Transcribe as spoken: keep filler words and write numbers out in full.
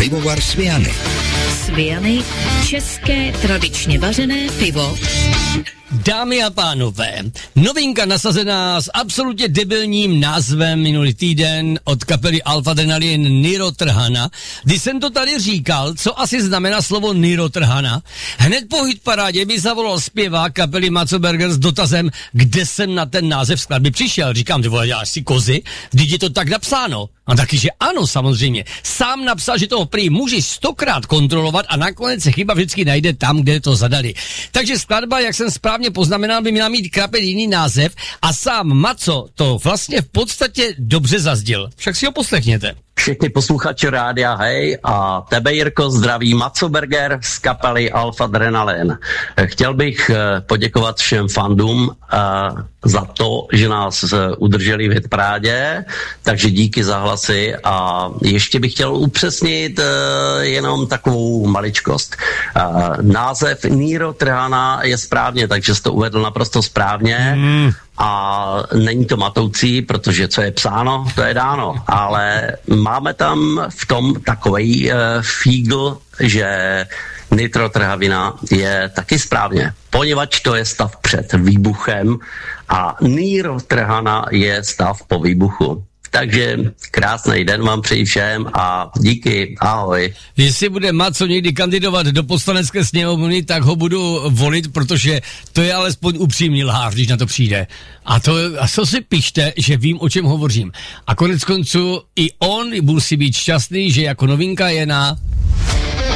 Pivovar Sviany. Sviany, české tradičně vařené pivo. Dámy a pánové, novinka nasazená s absolutně debilním názvem minulý týden od kapely Alpha Adrenalin Nirotrhana. Když jsem to tady říkal, co asi znamená slovo Nirotrhana, hned po hitparádě mi zavolal zpěvák kapely Maco Berger s dotazem, kde jsem na ten název skladby přišel. Říkám, ty vole, děláš si kozy? Vždyť je to tak napsáno. A taky, že ano, samozřejmě. Sám napsal, že toho prý můžeš stokrát kontrolovat a nakonec se chyba vždycky najde tam, kde to zadali. Takže skladba, jak jsem správně poznamenal, by měla mít krapelný název a sám Maco to vlastně v podstatě dobře zazděl. Však si ho poslechněte. Všichni posluchači rádia, hej, a tebe, Jirko, zdraví Maco Berger z kapely Alpha Adrenalin. Chtěl bych poděkovat všem fandům uh, za to, že nás udrželi v hitparádě, takže díky za hlasy a ještě bych chtěl upřesnit uh, jenom takovou maličkost. Uh, název Nirotrhana je správně, takže jsi to uvedl naprosto správně. Mm. A není to matoucí, protože co je psáno, to je dáno, ale máme tam v tom takovej uh, fígl, že nitrotrhavina je taky správně, poněvadž to je stav před výbuchem a nirotrhana je stav po výbuchu. Takže krásný den vám přeji všem a díky, ahoj. Jestli bude Maco někdy kandidovat do poslanecké sněmovny, tak ho budu volit, protože to je alespoň upřímný lhář, když na to přijde. A to, a co si pište, že vím, o čem hovořím. A konec konců i on musí být šťastný, že jako novinka je na